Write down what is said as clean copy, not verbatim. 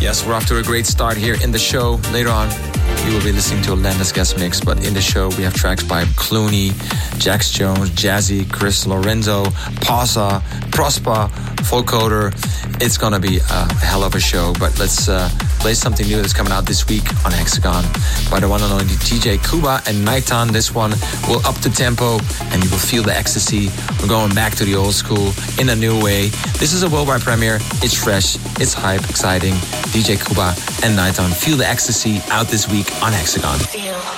Yes, we're off to a great start here in the show. Later on, you will be listening to a Landis guest mix, but in the show we have tracks by Clooney, Jax Jones, Jazzy, Chris Lorenzo, Pasa, Prosper, Folkoder. It's gonna be a hell of a show, but let's play something new that's coming out this week on Hexagon by the one and only DJ Kuba and Nighton. This one will up the tempo and you will feel the ecstasy. We're going back to the old school in a new way. This is a worldwide premiere. It's fresh, it's hype, exciting. DJ Kuba and Nighton. Feel the ecstasy out this week on Hexagon.